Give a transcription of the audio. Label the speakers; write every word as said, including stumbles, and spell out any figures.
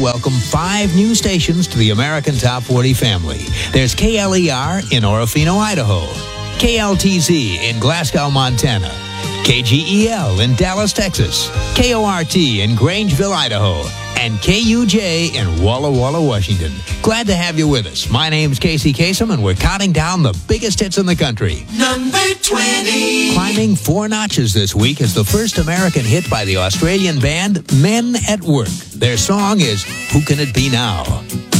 Speaker 1: welcome five new stations to the American Top forty family. There's K L E R in Orofino, Idaho, K L T Z in Glasgow, Montana, K G E L in Dallas, Texas, K O R T in Grangeville, Idaho, and K U J in Walla Walla, Washington. Glad to have you with us. My name's Casey Kasem, and we're counting down the biggest hits in the country.
Speaker 2: Number twenty.
Speaker 1: Climbing four notches this week is the first American hit by the Australian band Men at Work. Their song is Who Can It Be Now?